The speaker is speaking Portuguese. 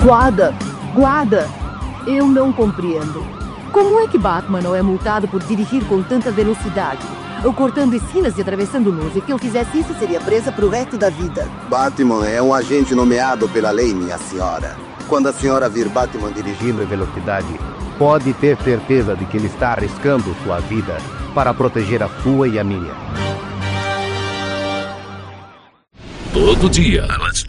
Guarda, eu não compreendo. Como é que Batman não é multado por dirigir com tanta velocidade? Ou cortando esquinas e atravessando luz, e que eu fizesse isso seria presa pro resto da vida. Batman é um agente nomeado pela lei, minha senhora. Quando a senhora vir Batman dirigindo em velocidade, pode ter certeza de que ele está arriscando sua vida para proteger a sua e a minha. Todo dia, às